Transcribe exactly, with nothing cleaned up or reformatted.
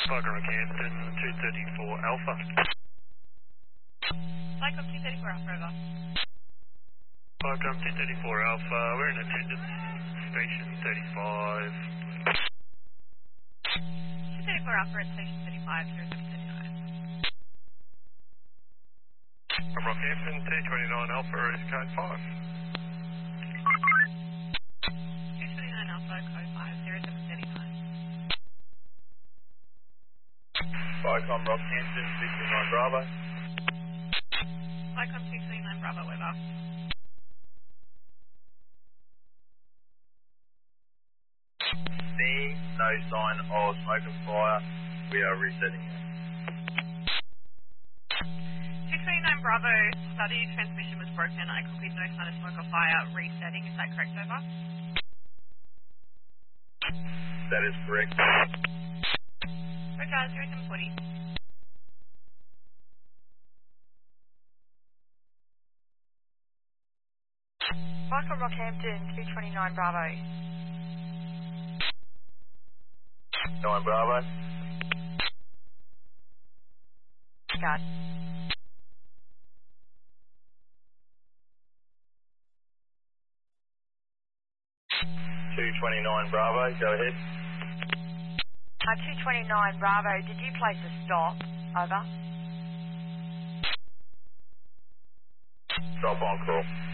Parker Rockhampton, two thirty-four Alpha. Cyclone two thirty-four Alpha, over. Parker two thirty-four Alpha, we're in attendance, station thirty-five. two thirty-four Alpha at station thirty-five, zero seven thirty-nine. From Rockhampton, two twenty-nine Alpha is code five. two twenty-nine Alpha, code five, zero seven thirty-nine. Vicom Rockhampton, two twenty-nine Bravo. Cyclone two twenty-nine Bravo, over. Seeing no sign of smoke and fire, we are resetting it. two twenty-nine Bravo, study transmission was broken. I copied no sign of smoke or fire. Resetting, is that correct, over? That is correct. Roger, zero seven forty. Michael Rockhampton, two twenty-nine Bravo. nine Bravo. Got. two twenty-nine Bravo, go ahead. Uh, two twenty-nine Bravo, did you place a stop? Over. Stop on call.